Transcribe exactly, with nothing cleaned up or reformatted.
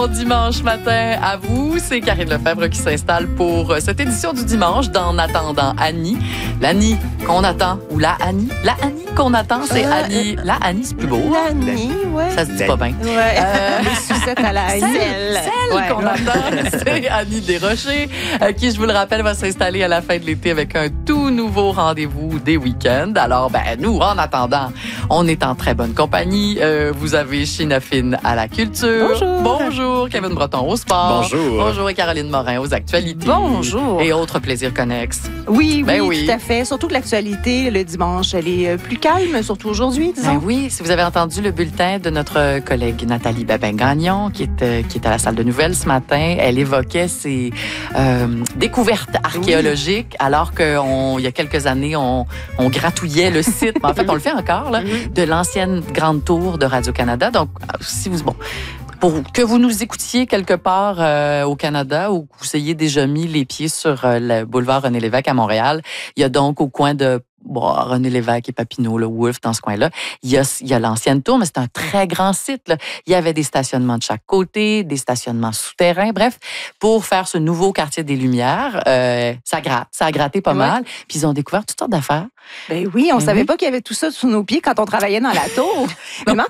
Bon dimanche matin à vous, c'est Karine Lefebvre qui s'installe pour cette édition du dimanche d'En attendant Annie. L'Annie qu'on attend, ou la Annie, la Annie qu'on attend, c'est Euh, Annie. La Annie, c'est plus beau. L'Annie, ouais. Ça se dit pas bien. Ouais. Euh, Les sucettes à la Celle, Celle, celle ouais. qu'on attend, c'est Annie Desrochers, euh, qui, je vous le rappelle, va s'installer à la fin de l'été avec un tout nouveau rendez-vous des week-ends. Alors, ben, nous, en attendant, on est en très bonne compagnie. Euh, vous avez China Fine à la culture. Bonjour. Bonjour, Kevin Breton au sport. Bonjour. Bonjour, et Caroline Morin aux actualités. Bonjour. Et autres plaisirs connexes. Oui, Ben oui, oui. tout à fait. Surtout que l'actualité, le dimanche, elle est euh, plus calme, surtout aujourd'hui, disons. Ben oui, si vous avez entendu le bulletin de notre collègue Nathalie Babin-Gagnon, qui est, euh, qui est à la salle de nouvelles ce matin, elle évoquait ses euh, découvertes archéologiques, alors qu'il y a quelques années, on, on gratouillait le site, mais en fait, on le fait encore, là, de l'ancienne grande tour de Radio-Canada. Donc, si vous... Bon, pour que vous nous écoutiez quelque part euh, au Canada ou que vous ayez déjà mis les pieds sur euh, le boulevard René-Lévesque à Montréal, il y a donc au coin de bon, René-Lévesque et Papineau, le Wolfe, dans ce coin-là, il y a, il y a l'ancienne tour, mais c'est un très grand site, là. Il y avait des stationnements de chaque côté, des stationnements souterrains, bref, pour faire ce nouveau quartier des Lumières, euh, ça gratte, ça a gratté pas Ouais. mal, puis ils ont découvert toutes sortes d'affaires. Ben oui, on Ben savait oui. pas qu'il y avait tout ça sous nos pieds quand on travaillait dans la tour. Vraiment